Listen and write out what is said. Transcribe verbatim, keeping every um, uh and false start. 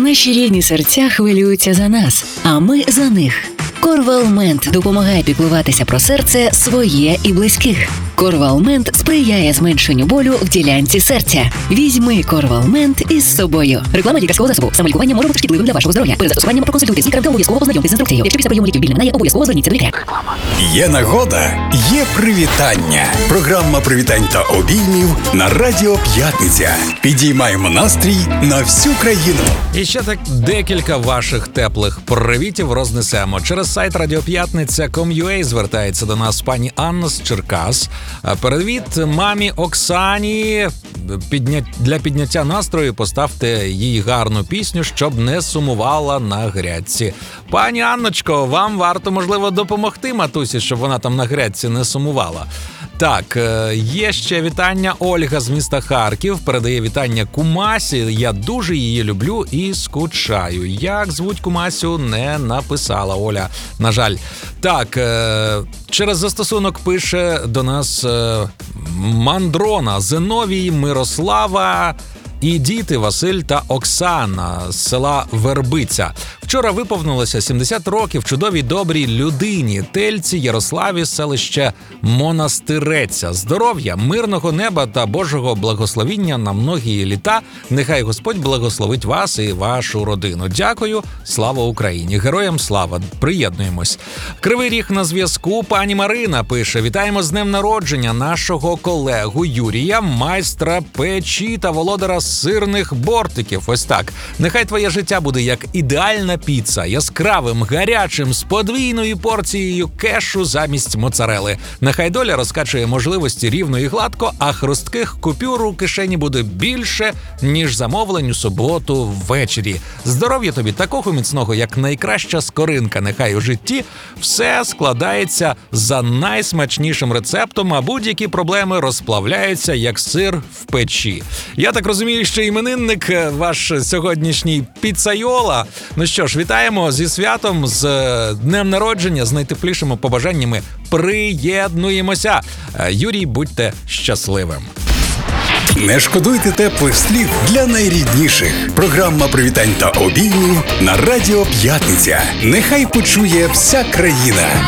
Наші рідні серця хвилюються за нас, а ми за них. Корвалмент допомагає піклуватися про серце своє і близьких. Корвалмент сприяє зменшенню болю в ділянці серця. Візьми Корвалмент із собою. Реклама лікарського засобу. Самолікування може бути шкідливим для вашого здоров'я. Перед застосуванням проконсультуйтесь з лікарем та обов'язково ознайомтесь з інструкцією. Якщо після прийому ліків біль не минає, обов'язково зверніться до лікаря. Є нагода, є привітання. Програма привітань та обіймів на Радіо П'ятниця. Підіймаємо настрій на всю країну. І ще так декілька ваших теплих привітів рознесемо. Через сайт радіоп'ятниця крапка ком крапка ю а звертається до нас пані Анна з Черкас. Привіт мамі Оксані. Підня... Для підняття настрою поставте їй гарну пісню, щоб не сумувала на грядці. Пані Анночко, вам варто, можливо, допомогти матусі, щоб вона там на грядці не сумувала. Так, є ще вітання. Ольга з міста Харків передає вітання Кумасі. Я дуже її люблю і скучаю. Як звуть Кумасю, не написала Оля, на жаль. Так, через застосунок пише до нас Мандрона, Зиновій, Мирослава і діти Василь та Оксана з села Вербиця. Вчора виповнилося сімдесят років чудовій добрій людині, тельці Ярославі, селище Монастиреця. Здоров'я, мирного неба та Божого благословіння на многії літа. Нехай Господь благословить вас і вашу родину. Дякую, слава Україні! Героям слава! Приєднуємось. Кривий Ріг на зв'язку. Пані Марина пише: вітаємо з днем народження нашого колегу Юрія, майстра печі та володара сирних бортиків. Ось так. Нехай твоє життя буде як ідеальна піца, яскравим, гарячим, з подвійною порцією кешу замість моцарели. Нехай доля розкачує можливості рівно і гладко, а хрустких купюр у кишені буде більше, ніж замовлень у суботу ввечері. Здоров'я тобі такого міцного, як найкраща скоринка. Нехай у житті все складається за найсмачнішим рецептом, а будь-які проблеми розплавляються, як сир в печі. Я так розумію, що іменинник ваш сьогоднішній піцайола. Ну що ж, вітаємо зі святом, з днем народження, з найтеплішими побажаннями. Приєднуємося. Юрій, будьте щасливим. Не шкодуйте теплих слів для найрідніших. Програма привітань та обіймів на Радіо П'ятниця. Нехай почує вся країна.